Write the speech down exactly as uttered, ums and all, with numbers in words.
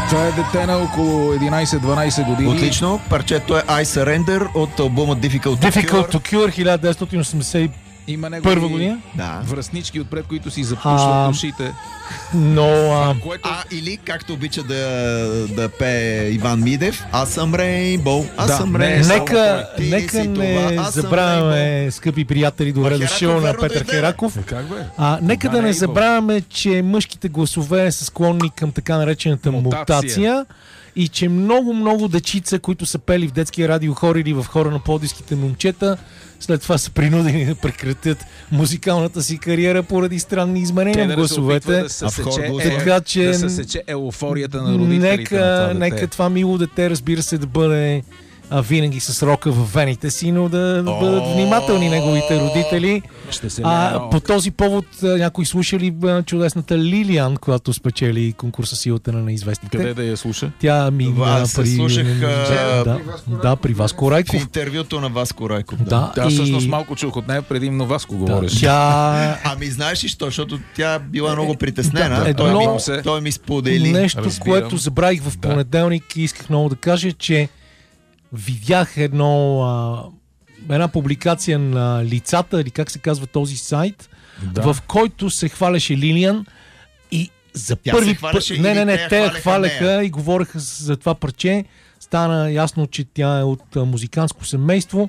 Това е дете на около единайсет-дванайсет години. Отлично. Парчето е I Surrender от албума Difficult to Difficult Cure. to Cure, хиляда деветстотин осемдесет и Има първа негови година. Да. връстнички отпред, които си запушват А, душите. Но а, Което... А, или, както обича да, да пее Иван Мидев, аз съм Рейнбоу, аз Да, съм не е Рейнбоу. нека, Ти нека си не това, аз съм забравяме, скъпи приятели, добре Ма, дошъл Хераков на верно Петър дойде, бе. Хераков. Как бе? А, нека Да, да не не е забравяме, че мъжките гласове са склонни към така наречената Мутация. мутация и че много-много дечица, които са пели в детския радиохор или в хора на пловдивските момчета, след това са принудени да прекратят музикалната си кариера поради странни изменения в гласовете. Да се А в хор сече, го- е, Така че да се сече еуфорията на родителите нека, на това нека дете. това мило дете, разбира се, да бъде а, винаги с рока в вените си, но да, да бъдат внимателни неговите родители. Ще се А, лява. по този повод а, някой слушали а, чудесната Лилиан, която спечели конкурса Силата на неизвестните. Къде да я слуша? Тя ми Аз се слушах, а, да, да, при Васко В Райков. интервюто на Васко Райков. Да. Да, Да, и... всъщност малко чух от нея, предимно Васко да, говореше. тя Ами знаеш ли що? Защото тя била много притеснена. Да, той, едно- ми, той ми сподели. нещо, Разбирам. което забравих в Да. понеделник и исках много да кажа, че видях едно, а, една публикация на Лицата, или как се казва този сайт, Да. в който се хвалеше Лилиан и за Тя първи се хвалеше път... Не, или не, те не, я те я хваляха хваляха нея? и говореха за това парче. Стана ясно, че тя е от а, музикантско семейство.